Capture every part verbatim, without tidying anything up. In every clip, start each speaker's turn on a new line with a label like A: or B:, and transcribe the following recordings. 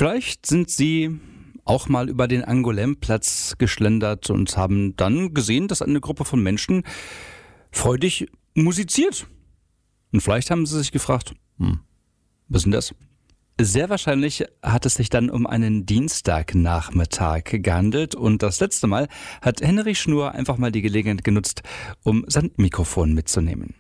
A: Vielleicht sind Sie auch mal über den Angoulême-Platz geschlendert und haben dann gesehen, dass eine Gruppe von Menschen freudig musiziert. Und vielleicht haben Sie sich gefragt, hm, was ist denn das? Sehr wahrscheinlich hat es sich dann um einen Dienstagnachmittag gehandelt und das letzte Mal hat Henry Schnur einfach mal die Gelegenheit genutzt, um sein Mikrofon mitzunehmen.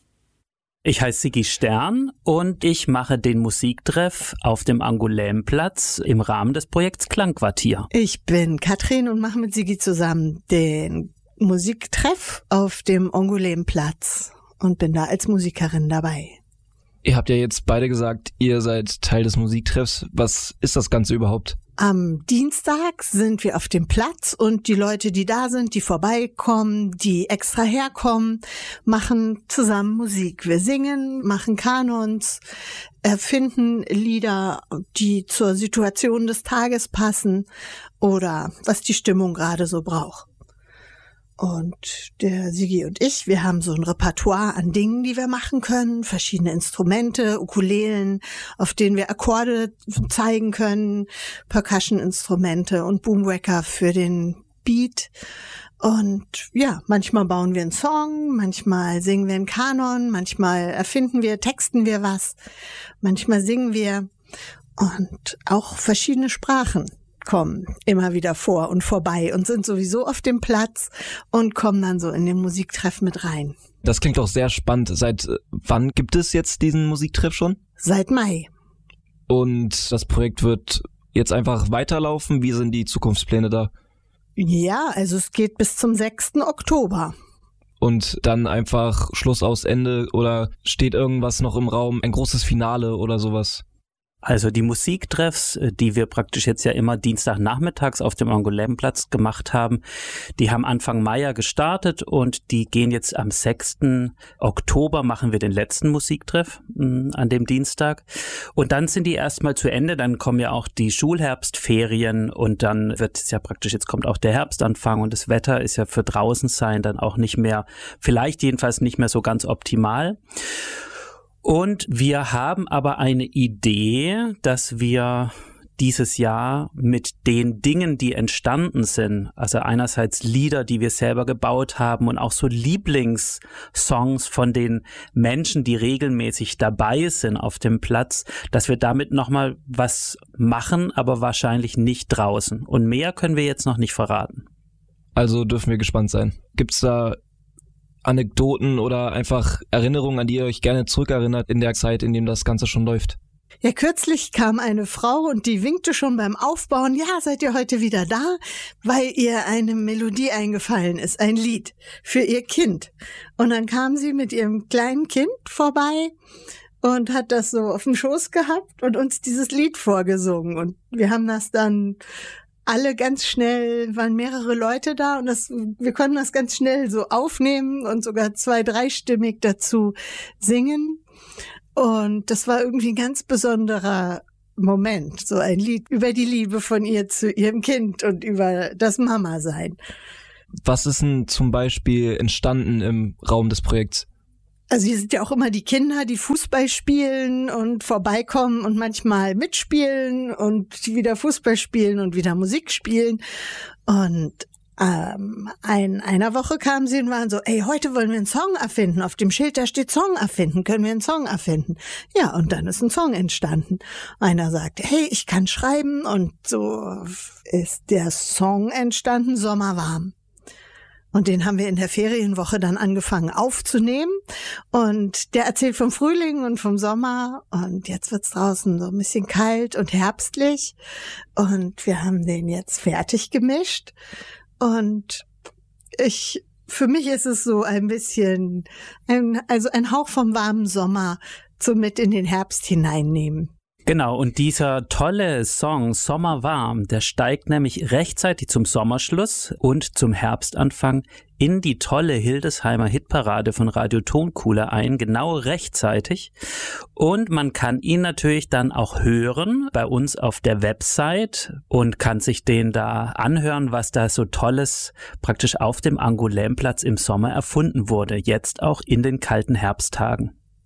B: Ich heiße Sigi Stern und ich mache den Musiktreff auf dem Angoulême-Platz im Rahmen des Projekts Klangquartier.
C: Ich bin Katrin und mache mit Sigi zusammen den Musiktreff auf dem Angoulême-Platz und bin da als Musikerin dabei.
D: Ihr habt ja jetzt beide gesagt, ihr seid Teil des Musiktreffs. Was ist das Ganze überhaupt?
C: Am Dienstag sind wir auf dem Platz und die Leute, die da sind, die vorbeikommen, die extra herkommen, machen zusammen Musik. Wir singen, machen Kanons, erfinden Lieder, die zur Situation des Tages passen oder was die Stimmung gerade so braucht. Und der Sigi und ich, wir haben so ein Repertoire an Dingen, die wir machen können, verschiedene Instrumente, Ukulelen, auf denen wir Akkorde zeigen können, Percussion-Instrumente und Boomwhacker für den Beat. Und ja, manchmal bauen wir einen Song, manchmal singen wir einen Kanon, manchmal erfinden wir, texten wir was, manchmal singen wir und auch verschiedene Sprachen kommen immer wieder vor und vorbei und sind sowieso auf dem Platz und kommen dann so in den Musiktreff mit rein.
D: Das klingt auch sehr spannend. Seit wann gibt es jetzt diesen Musiktreff schon?
C: Seit Mai.
D: Und das Projekt wird jetzt einfach weiterlaufen? Wie sind die Zukunftspläne da?
C: Ja, also es geht bis zum sechsten Oktober.
D: Und dann einfach Schluss aus Ende oder steht irgendwas noch im Raum? Ein großes Finale oder sowas?
B: Also die Musiktreffs, die wir praktisch jetzt ja immer Dienstagnachmittags auf dem Angoulême-Platz gemacht haben, die haben Anfang Mai ja gestartet und die gehen jetzt am sechsten Oktober, machen wir den letzten Musiktreff mh, an dem Dienstag. Und dann sind die erstmal zu Ende, dann kommen ja auch die Schulherbstferien und dann wird es ja praktisch, jetzt kommt auch der Herbstanfang und das Wetter ist ja für draußen sein dann auch nicht mehr, vielleicht jedenfalls nicht mehr so ganz optimal. Und wir haben aber eine Idee, dass wir dieses Jahr mit den Dingen, die entstanden sind, also einerseits Lieder, die wir selber gebaut haben und auch so Lieblingssongs von den Menschen, die regelmäßig dabei sind auf dem Platz, dass wir damit nochmal was machen, aber wahrscheinlich nicht draußen. Und mehr können wir jetzt noch nicht verraten.
D: Also dürfen wir gespannt sein. Gibt's da Anekdoten oder einfach Erinnerungen, an die ihr euch gerne zurückerinnert in der Zeit, in dem das Ganze schon läuft?
C: Ja, kürzlich kam eine Frau und die winkte schon beim Aufbauen, ja, seid ihr heute wieder da, weil ihr eine Melodie eingefallen ist, ein Lied für ihr Kind. Und dann kam sie mit ihrem kleinen Kind vorbei und hat das so auf dem Schoß gehabt und uns dieses Lied vorgesungen. Und wir haben das dann alle ganz schnell, waren mehrere Leute da und das, wir konnten das ganz schnell so aufnehmen und sogar zwei-, dreistimmig dazu singen. Und das war irgendwie ein ganz besonderer Moment, so ein Lied über die Liebe von ihr zu ihrem Kind und über das Mama-Sein.
D: Was ist denn zum Beispiel entstanden im Raum des Projekts?
C: Also hier sind ja auch immer die Kinder, die Fußball spielen und vorbeikommen und manchmal mitspielen und wieder Fußball spielen und wieder Musik spielen. Und ähm, in einer Woche kamen sie und waren so, ey, heute wollen wir einen Song erfinden. Auf dem Schild, da steht Song erfinden. Können wir einen Song erfinden? Ja, und dann ist ein Song entstanden. Einer sagte, hey, ich kann schreiben. Und so ist der Song entstanden, Sommerwarm. Und den haben wir in der Ferienwoche dann angefangen aufzunehmen. Und der erzählt vom Frühling und vom Sommer. Und jetzt wird's draußen so ein bisschen kalt und herbstlich. Und wir haben den jetzt fertig gemischt. Und ich, für mich ist es so ein bisschen, ein, also ein Hauch vom warmen Sommer so mit in den Herbst hineinnehmen.
B: Genau, und dieser tolle Song Sommerwarm, der steigt nämlich rechtzeitig zum Sommerschluss und zum Herbstanfang in die tolle Hildesheimer Hitparade von Radio Tonkuhle ein, genau rechtzeitig. Und man kann ihn natürlich dann auch hören bei uns auf der Website und kann sich den da anhören, was da so Tolles praktisch auf dem Angoulême-Platz im Sommer erfunden wurde, jetzt auch in den kalten Herbsttagen.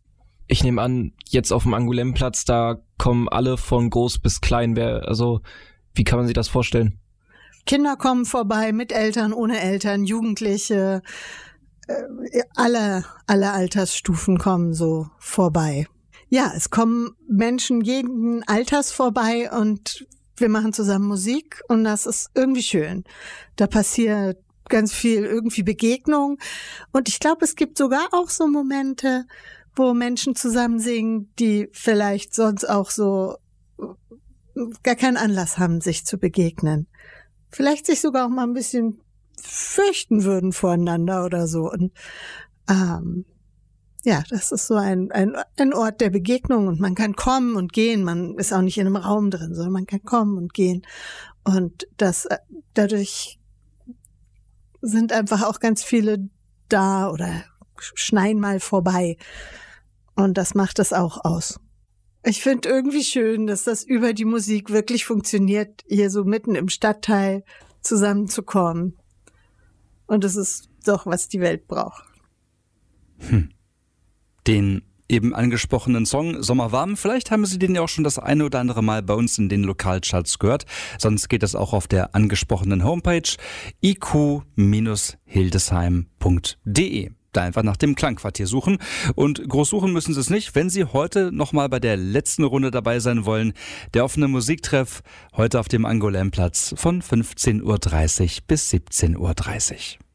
D: Ich nehme an, jetzt auf dem Angulemplatz, da kommen alle von groß bis klein. Wer, also, wie kann man sich das vorstellen?
C: Kinder kommen vorbei, mit Eltern, ohne Eltern, Jugendliche, äh, alle, alle Altersstufen kommen so vorbei. Ja, es kommen Menschen jeden Alters vorbei und wir machen zusammen Musik und das ist irgendwie schön. Da passiert ganz viel irgendwie Begegnung und ich glaube, es gibt sogar auch so Momente, wo Menschen zusammen singen, die vielleicht sonst auch so gar keinen Anlass haben, sich zu begegnen. Vielleicht sich sogar auch mal ein bisschen fürchten würden voreinander oder so. Und ähm, ja, das ist so ein, ein, ein Ort der Begegnung und man kann kommen und gehen. Man ist auch nicht in einem Raum drin, sondern man kann kommen und gehen. Und das dadurch sind einfach auch ganz viele da oder schneien mal vorbei. Und das macht es auch aus. Ich finde irgendwie schön, dass das über die Musik wirklich funktioniert, hier so mitten im Stadtteil zusammenzukommen. Und das ist doch, was die Welt braucht.
A: Hm. Den eben angesprochenen Song Sommerwarm, vielleicht haben Sie den ja auch schon das eine oder andere Mal bei uns in den Lokalcharts gehört. Sonst geht das auch auf der angesprochenen Homepage i q Bindestrich hildesheim punkt de. Da einfach nach dem Klangquartier suchen. Und groß suchen müssen Sie es nicht, wenn Sie heute nochmal bei der letzten Runde dabei sein wollen. Der offene Musiktreff heute auf dem Angulemplatz von fünfzehn Uhr dreißig bis siebzehn Uhr dreißig.